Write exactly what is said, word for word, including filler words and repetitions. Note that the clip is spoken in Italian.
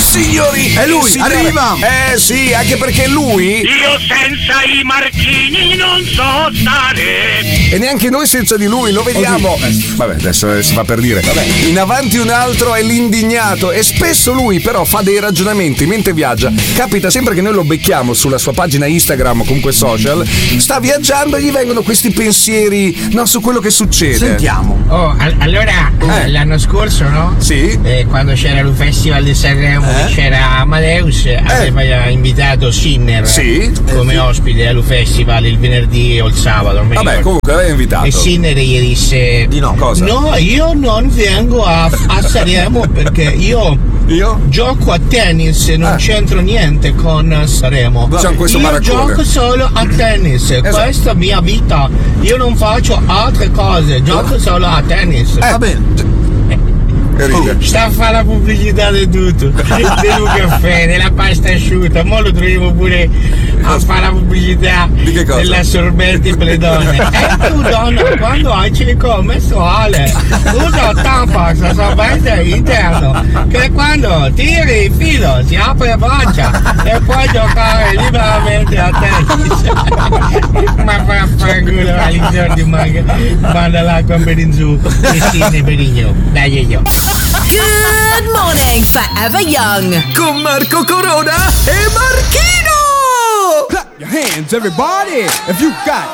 signori, è lui, signore, arriva. Eh sì, anche perché lui. Io senza i marchini non so stare. E neanche noi senza di lui, lo vediamo. Vabbè, adesso si fa per dire. Vabbè. In avanti un altro è l'indignato. E spesso lui però fa dei ragionamenti mentre viaggia. Capita sempre che noi lo becchiamo sulla sua pagina Instagram o comunque social. Sta viaggiando e gli vengono questi pensieri, no, su quello che succede. Sentiamo. Oh, all- allora Eh. l'anno scorso, no? Sì. Eh, quando c'era il Festival di Sanremo, Eh? c'era Amadeus, aveva invitato Sinner Sì. come ospite allo festival il venerdì o il sabato. non mi Vabbè, ricordo. comunque l'aveva invitato. E Sinner gli disse: Di no. Cosa? no, io non vengo a, a Sanremo perché io Io? gioco a tennis e non Ah. c'entro niente con Sanremo. C'è questo Io baraccone. gioco solo a tennis, questa è mia vita. Io non faccio altre cose, gioco solo a tennis. Eh. Va bene. Che ride. Sta a fare la pubblicità di tutto, del caffè, della pasta asciutta, mo lo troviamo pure a fare la pubblicità Di che cosa? della sorbenti per le donne. E tu donna, quando hai cieco mestruale, usa Tampax, la sorbente interno, che quando tiri il filo si apre la braccia e puoi giocare liberamente a tennis. Ma fa fare culo all'interno di manca, manda l'acqua per in giù, e si ne per in giù, dai io. Good morning, Forever Young. Con Marco Corona e Marchino! Clap your hands, everybody, if you got